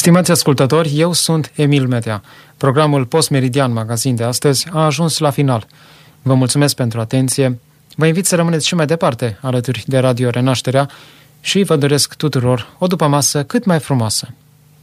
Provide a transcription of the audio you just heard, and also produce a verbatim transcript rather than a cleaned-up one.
Stimați ascultători, eu sunt Emil Metea. Programul Post-Meridian Magazin de astăzi a ajuns la final. Vă mulțumesc pentru atenție, vă invit să rămâneți și mai departe alături de Radio Renașterea și vă doresc tuturor o dupămasă cât mai frumoasă.